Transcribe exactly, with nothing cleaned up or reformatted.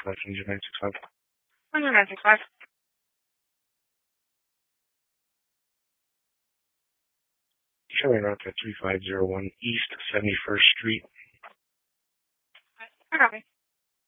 five, engine nine six five. Engine nine six five. Showing route to three five zero one East seventy-first Street. I copy.